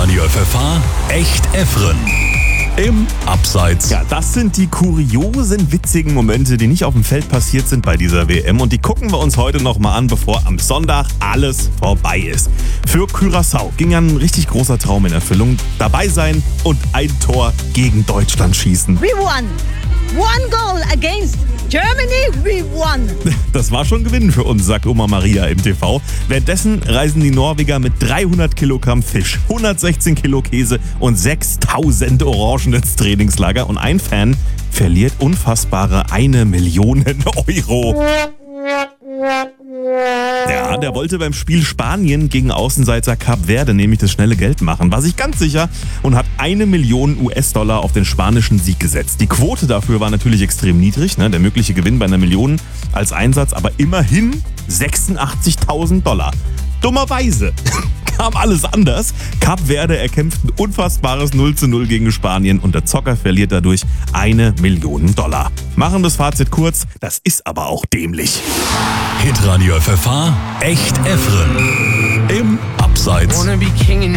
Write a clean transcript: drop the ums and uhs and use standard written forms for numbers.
Hitradio FFH, echt Effren. Im Abseits. Ja, das sind die kuriosen, witzigen Momente, die nicht auf dem Feld passiert sind bei dieser WM. Und die gucken wir uns heute nochmal an, bevor am Sonntag alles vorbei ist. Für Curaçao ging ein richtig großer Traum in Erfüllung. Dabei sein und ein Tor gegen Deutschland schießen. We won. One goal against Germany, we won. Das war schon Gewinn für uns, sagt Oma Maria im TV. Währenddessen reisen die Norweger mit 300 Kilogramm Fisch, 116 Kilo Käse und 6000 Orangen ins Trainingslager. Und ein Fan verliert unfassbare 1 Million Euro. Ja, der wollte beim Spiel Spanien gegen Außenseiter Kap Verde nämlich das schnelle Geld machen, war sich ganz sicher und hat 1 Million US-Dollar auf den spanischen Sieg gesetzt. Die Quote dafür war natürlich extrem niedrig, der mögliche Gewinn bei 1 Million als Einsatz, aber immerhin 86.000 Dollar. Dummerweise kam alles anders. Kap Verde erkämpft ein unfassbares 0:0 gegen Spanien und der Zocker verliert dadurch 1 Million Dollar. Machen das Fazit kurz, das ist aber auch dämlich. Hitradio FFH, echt Effren. Im Abseits.